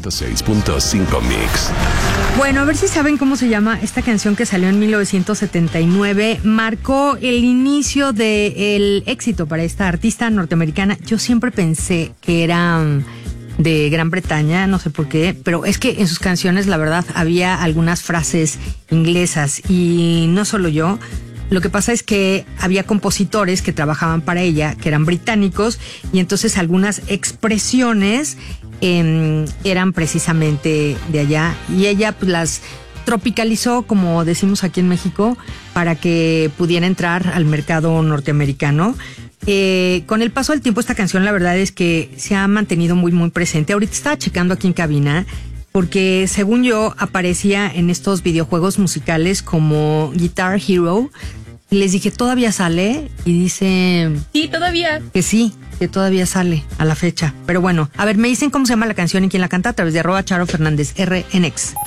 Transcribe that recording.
106.5 Mix. Bueno, a ver si saben cómo se llama esta canción que salió en 1979. Marcó el inicio del éxito para esta artista norteamericana. Yo siempre pensé que era de Gran Bretaña, no sé por qué, pero es que en sus canciones, la verdad, había algunas frases inglesas y no solo yo. Lo que pasa es que había compositores que trabajaban para ella, que eran británicos, y entonces algunas expresiones eran precisamente de allá, y ella pues las tropicalizó, como decimos aquí en México, para que pudiera entrar al mercado norteamericano. Con el paso del tiempo, esta canción, la verdad es que se ha mantenido muy, muy presente. Ahorita estaba checando aquí en cabina, porque según yo aparecía en estos videojuegos musicales como Guitar Hero. Y les dije, ¿todavía sale? Y dice... Sí, todavía. Que sí, que todavía sale a la fecha. Pero bueno, a ver, me dicen cómo se llama la canción y quién la canta a través de @CharoFernández, RNX.